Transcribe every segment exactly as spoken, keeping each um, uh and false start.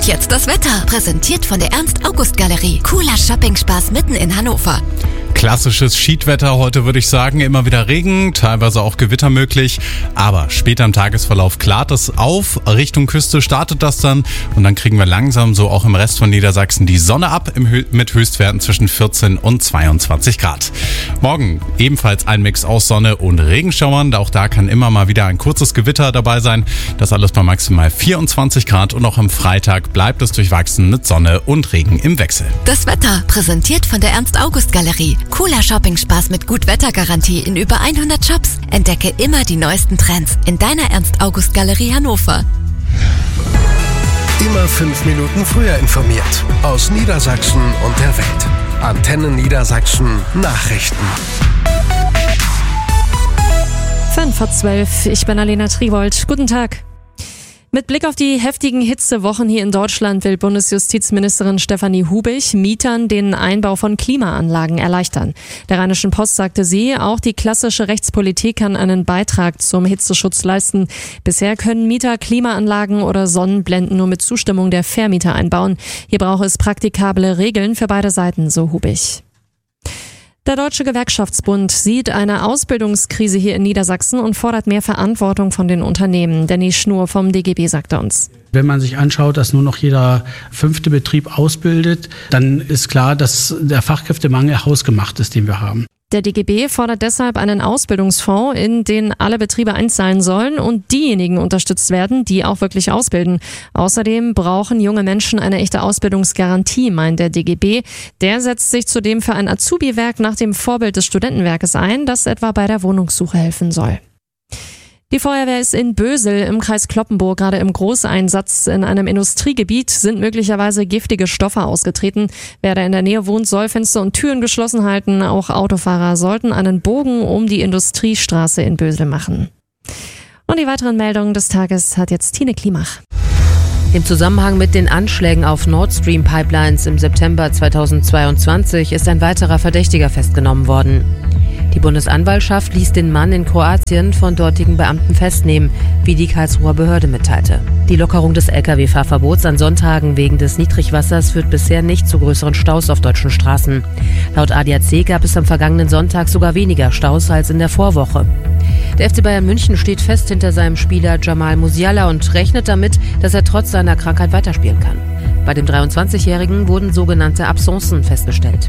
Und jetzt das Wetter, präsentiert von der Ernst-August-Galerie. Cooler Shopping-Spaß mitten in Hannover. Klassisches Schiedwetter heute, würde ich sagen. Immer wieder Regen, teilweise auch Gewitter möglich. Aber später im Tagesverlauf klart es auf. Richtung Küste startet das dann. Und dann kriegen wir langsam so auch im Rest von Niedersachsen die Sonne ab im Hö- mit Höchstwerten zwischen vierzehn und zweiundzwanzig Grad. Morgen ebenfalls ein Mix aus Sonne und Regenschauern. Auch da kann immer mal wieder ein kurzes Gewitter dabei sein. Das alles bei maximal vierundzwanzig Grad. Und auch am Freitag bleibt es durchwachsen mit Sonne und Regen im Wechsel. Das Wetter, präsentiert von der Ernst-August-Galerie. Cooler Shopping-Spaß mit Gut-Wetter-Garantie in über hundert Shops. Entdecke immer die neuesten Trends in deiner Ernst-August-Galerie Hannover. Immer fünf Minuten früher informiert. Aus Niedersachsen und der Welt. Antenne Niedersachsen Nachrichten. fünf vor zwölf, ich bin Alena Triwold. Guten Tag. Mit Blick auf die heftigen Hitzewochen hier in Deutschland will Bundesjustizministerin Stefanie Hubich Mietern den Einbau von Klimaanlagen erleichtern. Der Rheinischen Post sagte sie, auch die klassische Rechtspolitik kann einen Beitrag zum Hitzeschutz leisten. Bisher können Mieter Klimaanlagen oder Sonnenblenden nur mit Zustimmung der Vermieter einbauen. Hier braucht es praktikable Regeln für beide Seiten, so Hubich. Der Deutsche Gewerkschaftsbund sieht eine Ausbildungskrise hier in Niedersachsen und fordert mehr Verantwortung von den Unternehmen. Danny Schnur vom D G B sagte uns. Wenn man sich anschaut, dass nur noch jeder fünfte Betrieb ausbildet, dann ist klar, dass der Fachkräftemangel hausgemacht ist, den wir haben. Der D G B fordert deshalb einen Ausbildungsfonds, in den alle Betriebe einzahlen sollen und diejenigen unterstützt werden, die auch wirklich ausbilden. Außerdem brauchen junge Menschen eine echte Ausbildungsgarantie, meint der D G B. Der setzt sich zudem für ein Azubi-Werk nach dem Vorbild des Studentenwerkes ein, das etwa bei der Wohnungssuche helfen soll. Die Feuerwehr ist in Bösel im Kreis Cloppenburg gerade im Großeinsatz. In einem Industriegebiet sind möglicherweise giftige Stoffe ausgetreten. Wer da in der Nähe wohnt, soll Fenster und Türen geschlossen halten. Auch Autofahrer sollten einen Bogen um die Industriestraße in Bösel machen. Und die weiteren Meldungen des Tages hat jetzt Tine Klimach. Im Zusammenhang mit den Anschlägen auf Nord Stream Pipelines im September zweitausendzweiundzwanzig ist ein weiterer Verdächtiger festgenommen worden. Die Bundesanwaltschaft ließ den Mann in Kroatien von dortigen Beamten festnehmen, wie die Karlsruher Behörde mitteilte. Die Lockerung des L K W-Fahrverbots an Sonntagen wegen des Niedrigwassers führt bisher nicht zu größeren Staus auf deutschen Straßen. Laut A D A C gab es am vergangenen Sonntag sogar weniger Staus als in der Vorwoche. Der F C Bayern München steht fest hinter seinem Spieler Jamal Musiala und rechnet damit, dass er trotz seiner Krankheit weiterspielen kann. Bei dem dreiundzwanzigjährigen wurden sogenannte Absencen festgestellt.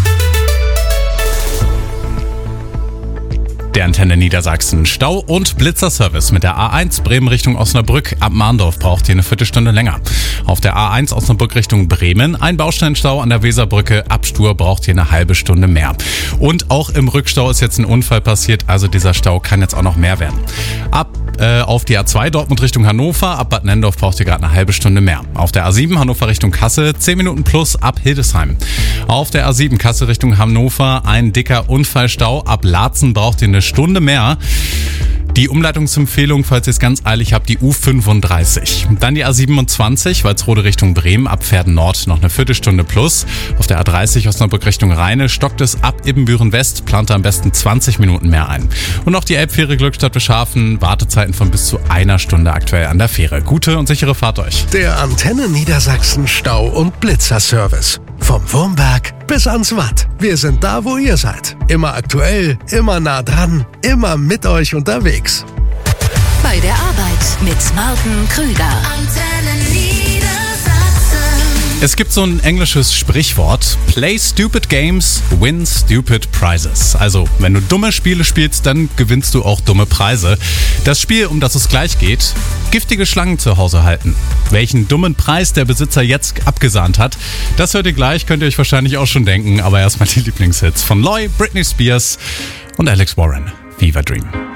Der Antenne Niedersachsen. Stau- und Blitzerservice mit der A eins Bremen Richtung Osnabrück. Ab Mahndorf braucht ihr eine Viertelstunde länger. Auf der A eins Osnabrück Richtung Bremen ein Bausteinstau an der Weserbrücke. Ab Stur braucht ihr eine halbe Stunde mehr. Und auch im Rückstau ist jetzt ein Unfall passiert, also dieser Stau kann jetzt auch noch mehr werden. Ab äh, auf die A zwei Dortmund Richtung Hannover. Ab Bad Nendorf braucht ihr gerade eine halbe Stunde mehr. Auf der A sieben Hannover Richtung Kassel zehn Minuten plus ab Hildesheim. Auf der A sieben Kassel Richtung Hannover ein dicker Unfallstau. Ab Laatzen braucht ihr eine Stunde mehr. Die Umleitungsempfehlung, falls ihr es ganz eilig habt, die U fünfunddreißig. Dann die A siebenundzwanzig, Walsrode Richtung Bremen, ab Pferden Nord noch eine Viertelstunde plus. Auf der A dreißig Osnabrück Richtung Rheine stockt es ab Ibbenbüren West, plant am besten zwanzig Minuten mehr ein. Und auch die Elbfähre Glückstadt-Beschafen, Wartezeiten von bis zu einer Stunde aktuell an der Fähre. Gute und sichere Fahrt euch. Der Antenne Niedersachsen Stau- und Blitzerservice. Vom Wurmberg bis ans Watt. Wir sind da, wo ihr seid. Immer aktuell, immer nah dran, immer mit euch unterwegs. Bei der Arbeit mit Martin Krüger. Antenne Niedersachsen. Es gibt so ein englisches Sprichwort: Play stupid games, win stupid prizes. Also, wenn du dumme Spiele spielst, dann gewinnst du auch dumme Preise. Das Spiel, um das es gleich geht: giftige Schlangen zu Hause halten. Welchen dummen Preis der Besitzer jetzt abgesahnt hat, das hört ihr gleich, könnt ihr euch wahrscheinlich auch schon denken. Aber erstmal die Lieblingshits von Loy, Britney Spears und Alex Warren. Fever Dream.